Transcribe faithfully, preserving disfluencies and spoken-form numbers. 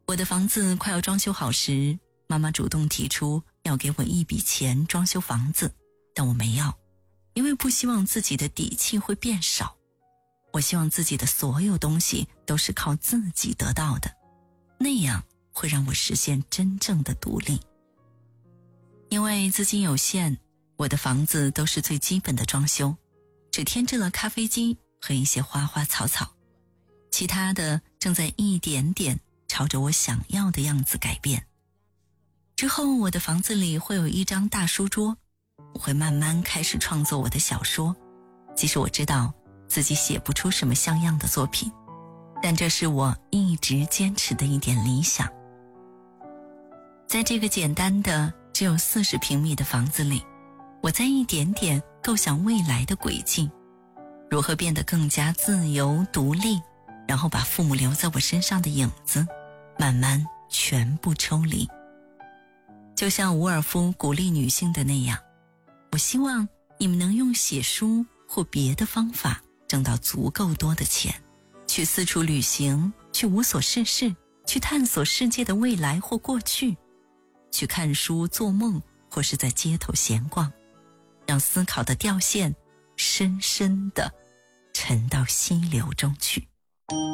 我的房子快要装修好时，妈妈主动提出要给我一笔钱装修房子，但我没要，因为不希望自己的底气会变少。我希望自己的所有东西都是靠自己得到的，那样会让我实现真正的独立。因为资金有限，我的房子都是最基本的装修，只添置了咖啡机和一些花花草草，其他的正在一点点朝着我想要的样子改变。之后我的房子里会有一张大书桌，我会慢慢开始创作我的小说，即使我知道自己写不出什么像样的作品，但这是我一直坚持的一点理想。在这个简单的只有四十平米的房子里，我在一点点构想未来的轨迹，如何变得更加自由独立，然后把父母留在我身上的影子慢慢全部抽离。就像伍尔夫鼓励女性的那样，我希望你们能用写书或别的方法挣到足够多的钱，去四处旅行，去无所事事，去探索世界的未来或过去，去看书做梦，或是在街头闲逛，让思考的掉线深深地沉到溪流中去。